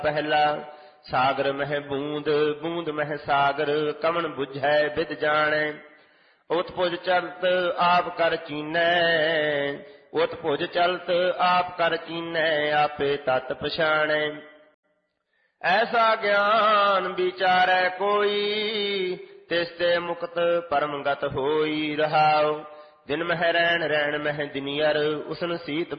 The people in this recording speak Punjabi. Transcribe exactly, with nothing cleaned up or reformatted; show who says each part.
Speaker 1: ਪਹਿਲਾ ਸਾਗਰ ਮਹਿ ਬੂੰਦ, ਬੂੰਦ ਮਹਿ ਸਾਗਰ, ਕਵਣ ਬੁਝੈ ਬਿਦ ਜਾਣੈ। ਉਤ ਭੁਜ ਚਲਤ ਆਪ ਕਰ ਚੀਨੈ, ਉਤ ਭੁਜ ਚਲਤ ਆਪ ਕਰ ਚੀਨੈ, ਆਪੇ ਤਤ ਪਛਾਣੈ। ਐਸਾ ਗਿਆਨ ਵਿਚਾਰੈ ਕੋਈ, ਤਿਸ ਤੇ ਮੁਕਤ ਪਰਮ ਗਤ ਹੋਈ। ਰਹਾਉ ਦਿਨ ਮਹਿ ਰੈਣ, ਰੈਣ ਮਹਿ ਦਿਨਿਅਰ, ਉਸਨ ਸੀਤ